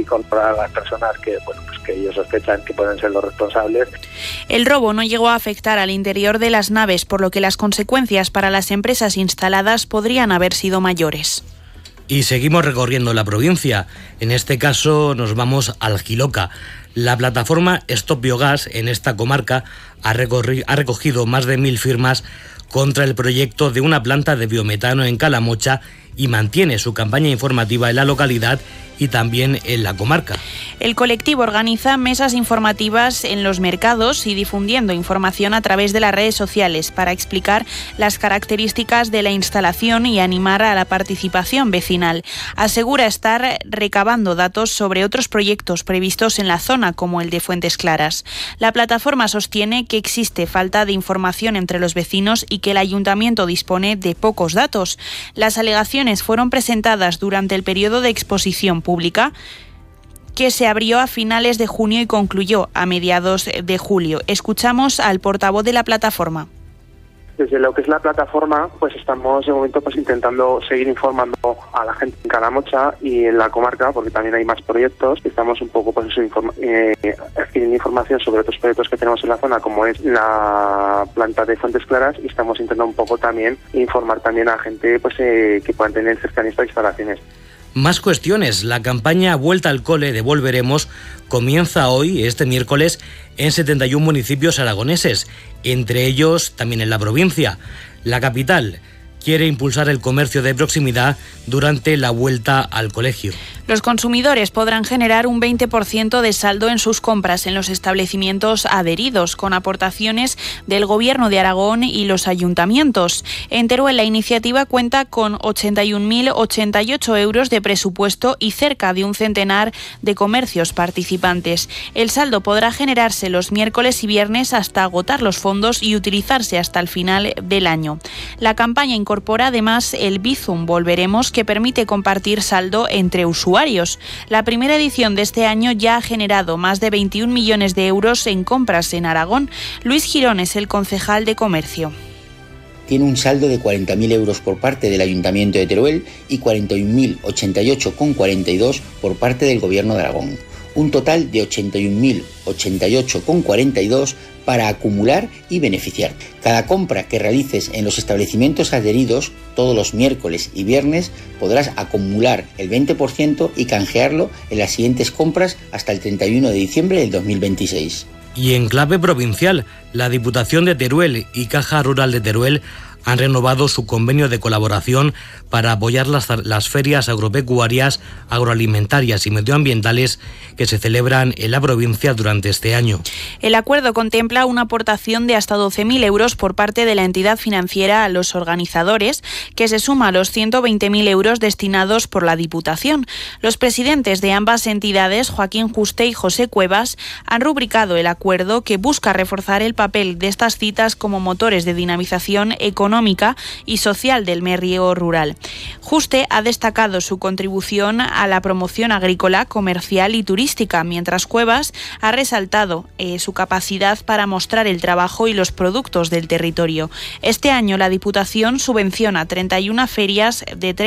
incorporar a las personas que ellos sospechan que pueden ser los responsables. El robo no llegó a afectar al interior de las naves, por lo que las consecuencias para las empresas instaladas podrían haber sido mayores. Y seguimos recorriendo la provincia. En este caso nos vamos al Jiloca. La plataforma Stop Biogás en esta comarca ha recogido más de 1.000 firmas contra el proyecto de una planta de biometano en Calamocha y mantiene su campaña informativa en la localidad y también en la comarca. El colectivo organiza mesas informativas en los mercados y difundiendo información a través de las redes sociales para explicar las características de la instalación y animar a la participación vecinal. Asegura estar recabando datos sobre otros proyectos previstos en la zona, como el de Fuentes Claras. La plataforma sostiene que existe falta de información entre los vecinos y que el ayuntamiento dispone de pocos datos. Las alegaciones fueron presentadas durante el periodo de exposición pública que se abrió a finales de junio y concluyó a mediados de julio. Escuchamos al portavoz de la plataforma. Desde lo que es la plataforma, pues estamos de momento intentando seguir informando a la gente en Calamocha y en la comarca, porque también hay más proyectos. Estamos un poco adquiriendo información sobre otros proyectos que tenemos en la zona, como es la planta de Fuentes Claras, y estamos intentando un poco también informar también a gente que puedan tener cercanía a estas instalaciones. Más cuestiones. La campaña Vuelta al Cole de Volveremos comienza hoy, este miércoles, en 71 municipios aragoneses, entre ellos también en la provincia. La capital quiere impulsar el comercio de proximidad durante la vuelta al colegio. Los consumidores podrán generar un 20% de saldo en sus compras en los establecimientos adheridos, con aportaciones del Gobierno de Aragón y los ayuntamientos. En Teruel, la iniciativa cuenta con 81.088 euros de presupuesto y cerca de un centenar de comercios participantes. El saldo podrá generarse los miércoles y viernes hasta agotar los fondos y utilizarse hasta el final del año. La campaña incorpora además el Bizum Volveremos, que permite compartir saldo entre usuarios. La primera edición de este año ya ha generado más de 21 millones de euros en compras en Aragón. Luis Girón es el concejal de Comercio. Tiene un saldo de 40.000 euros por parte del Ayuntamiento de Teruel y 41.088,42 por parte del Gobierno de Aragón. Un total de 81.088,42 para acumular y beneficiar. Cada compra que realices en los establecimientos adheridos todos los miércoles y viernes podrás acumular el 20% y canjearlo en las siguientes compras hasta el 31 de diciembre del 2026. Y en clave provincial, la Diputación de Teruel y Caja Rural de Teruel han renovado su convenio de colaboración para apoyar las ferias agropecuarias, agroalimentarias y medioambientales que se celebran en la provincia durante este año. El acuerdo contempla una aportación de hasta 12.000 euros por parte de la entidad financiera a los organizadores, que se suma a los 120.000 euros destinados por la Diputación. Los presidentes de ambas entidades, Joaquín Juste y José Cuevas, han rubricado el acuerdo, que busca reforzar el papel de estas citas como motores de dinamización económica y social del medio rural. Juste ha destacado su contribución a la promoción agrícola, comercial y turística, mientras Cuevas ha resaltado su capacidad para mostrar el trabajo y los productos del territorio. Este año la Diputación subvenciona 31 ferias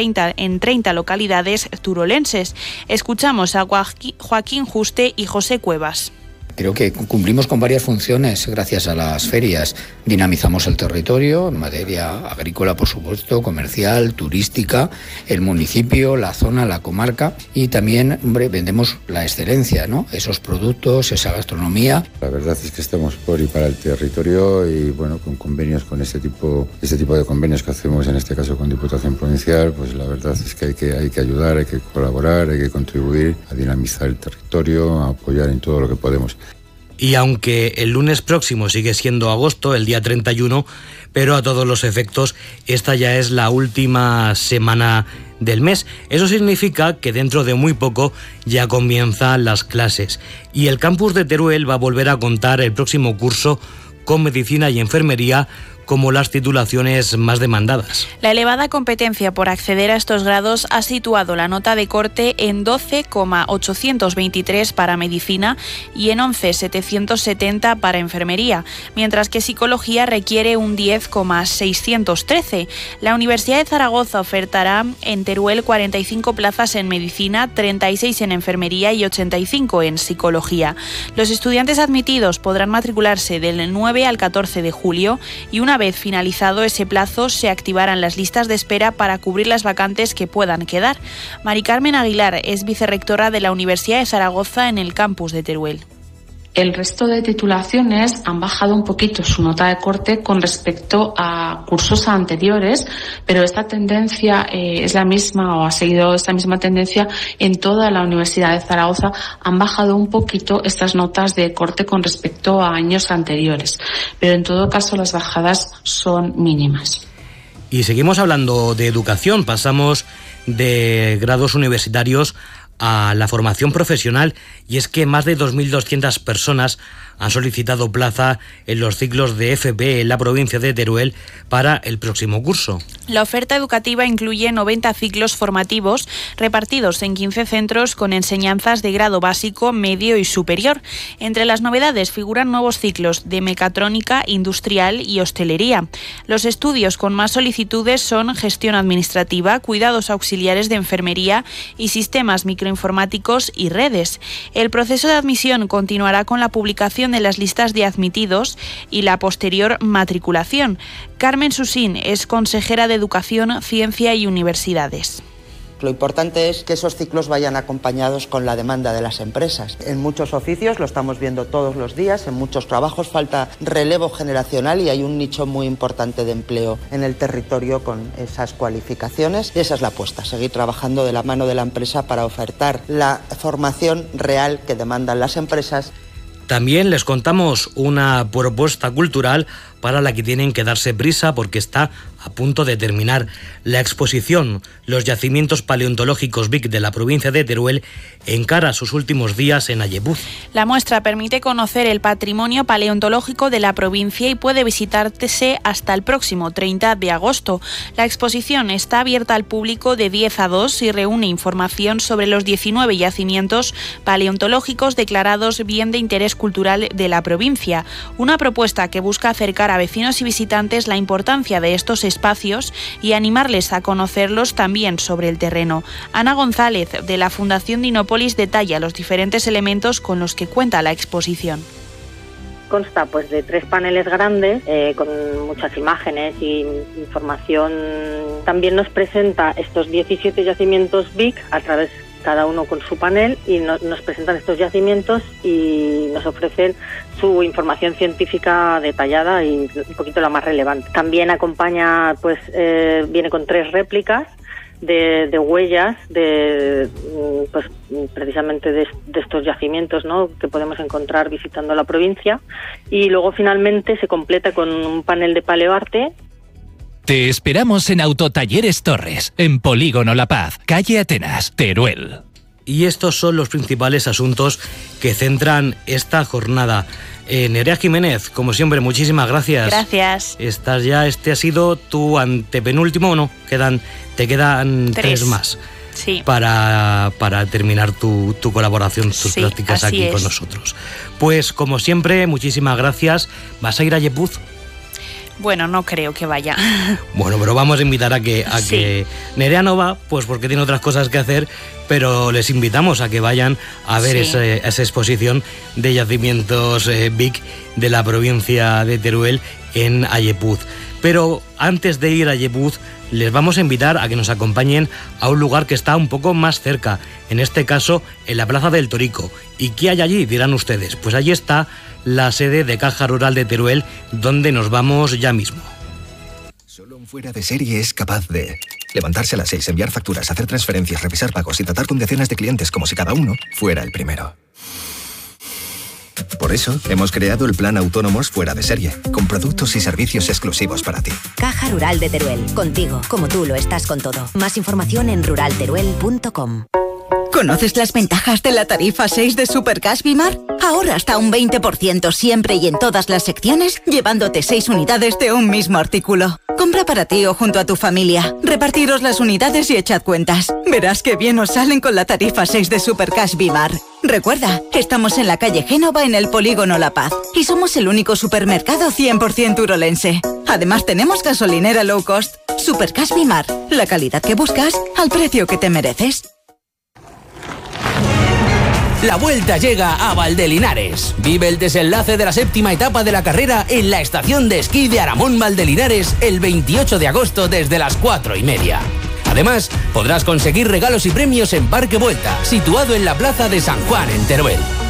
en 30 localidades turolenses. Escuchamos a Joaquín Juste y José Cuevas. Creo que cumplimos con varias funciones gracias a las ferias. Dinamizamos el territorio en materia agrícola, por supuesto, comercial, turística, el municipio, la zona, la comarca, y también, vendemos la excelencia, ¿no? Esos productos, esa gastronomía. La verdad es que estamos por y para el territorio y con convenios, con este tipo de convenios que hacemos, en este caso con Diputación Provincial, pues la verdad es que hay que ayudar, hay que colaborar, hay que contribuir a dinamizar el territorio, a apoyar en todo lo que podemos. Y aunque el lunes próximo sigue siendo agosto, el día 31, pero a todos los efectos esta ya es la última semana del mes. Eso significa que dentro de muy poco ya comienzan las clases. Y el campus de Teruel va a volver a contar el próximo curso con medicina y enfermería como las titulaciones más demandadas. La elevada competencia por acceder a estos grados ha situado la nota de corte en 12,823 para medicina y en 11,770 para enfermería, mientras que psicología requiere un 10,613. La Universidad de Zaragoza ofertará en Teruel 45 plazas en medicina, 36 en enfermería y 85 en psicología. Los estudiantes admitidos podrán matricularse del 9 al 14 de julio y una vez finalizado ese plazo se activarán las listas de espera para cubrir las vacantes que puedan quedar. Mari Carmen Aguilar es vicerrectora de la Universidad de Zaragoza en el campus de Teruel. El resto de titulaciones han bajado un poquito su nota de corte con respecto a cursos anteriores, pero esta tendencia es la misma o ha seguido esta misma tendencia en toda la Universidad de Zaragoza. Han bajado un poquito estas notas de corte con respecto a años anteriores, pero en todo caso las bajadas son mínimas. Y seguimos hablando de educación, pasamos de grados universitarios a la formación profesional, y es que más de 2.200 personas han solicitado plaza en los ciclos de FP en la provincia de Teruel para el próximo curso. La oferta educativa incluye 90 ciclos formativos repartidos en 15 centros con enseñanzas de grado básico, medio y superior. Entre las novedades figuran nuevos ciclos de mecatrónica, industrial y hostelería. Los estudios con más solicitudes son gestión administrativa, cuidados auxiliares de enfermería y sistemas microinformáticos y redes. El proceso de admisión continuará con la publicación de las listas de admitidos y la posterior matriculación. Carmen Susín es consejera de Educación, Ciencia y Universidades. Lo importante es que esos ciclos vayan acompañados con la demanda de las empresas. En muchos oficios, lo estamos viendo todos los días, en muchos trabajos falta relevo generacional y hay un nicho muy importante de empleo en el territorio con esas cualificaciones. Y esa es la apuesta, seguir trabajando de la mano de la empresa para ofertar la formación real que demandan las empresas. También les contamos una propuesta cultural para la que tienen que darse prisa porque está a punto de terminar. La exposición Los yacimientos paleontológicos Vic de la provincia de Teruel encara sus últimos días en Ayepuz. La muestra permite conocer el patrimonio paleontológico de la provincia y puede visitarse hasta el próximo 30 de agosto. La exposición está abierta al público de 10 a 2 y reúne información sobre los 19 yacimientos paleontológicos declarados bien de interés cultural de la provincia. Una propuesta que busca acercar a vecinos y visitantes la importancia de estos espacios y animarles a conocerlos también sobre el terreno. Ana González, de la Fundación Dinópolis, detalla los diferentes elementos con los que cuenta la exposición. Consta de 3 paneles grandes con muchas imágenes y información. También nos presenta estos 17 yacimientos BIC a través cada uno con su panel y nos presentan estos yacimientos y nos ofrecen su información científica detallada y un poquito la más relevante. También acompaña, viene con 3 réplicas de huellas precisamente de estos yacimientos, ¿no?, que podemos encontrar visitando la provincia, y luego finalmente se completa con un panel de paleoarte. Te esperamos en Autotalleres Torres, en Polígono La Paz, calle Atenas, Teruel. Y estos son los principales asuntos que centran esta jornada. Nerea Jiménez, como siempre, muchísimas gracias. Gracias. Este ha sido tu antepenúltimo, no, te quedan 3 más. Sí. Para terminar tu colaboración, tus prácticas aquí con nosotros. Pues como siempre, muchísimas gracias. ¿Vas a ir a Ayepuz? Bueno, no creo que vaya. Bueno, pero vamos a invitar a que Nerea no va, pues porque tiene otras cosas que hacer, pero les invitamos a que vayan a ver esa exposición de yacimientos BIC de la provincia de Teruel en Ayepuz. Pero antes de ir a Ayepuz, les vamos a invitar a que nos acompañen a un lugar que está un poco más cerca, en este caso en la Plaza del Torico. ¿Y qué hay allí?, dirán ustedes. Pues allí está la sede de Caja Rural de Teruel, donde nos vamos ya mismo. Solo un fuera de serie es capaz de levantarse a las 6, enviar facturas, hacer transferencias, revisar pagos y tratar con decenas de clientes como si cada uno fuera el primero. Por eso, hemos creado el plan Autónomos Fuera de Serie, con productos y servicios exclusivos para ti. Caja Rural de Teruel, contigo, como tú lo estás con todo. Más información en ruralteruel.com. ¿Conoces las ventajas de la tarifa 6 de Supercash Bimar? Ahora hasta un 20% siempre y en todas las secciones, llevándote 6 unidades de un mismo artículo. Compra para ti o junto a tu familia. Repartiros las unidades y echad cuentas. Verás qué bien os salen con la tarifa 6 de Supercash Bimar. Recuerda, estamos en la calle Génova en el Polígono La Paz y somos el único supermercado 100% urolense. Además tenemos gasolinera low cost. Supercash Bimar, la calidad que buscas al precio que te mereces. La vuelta llega a Valdelinares. Vive el desenlace de la 7ª etapa de la carrera en la estación de esquí de Aramón Valdelinares el 28 de agosto desde las 4:30. Además, podrás conseguir regalos y premios en Parque Vuelta, situado en la plaza de San Juan en Teruel.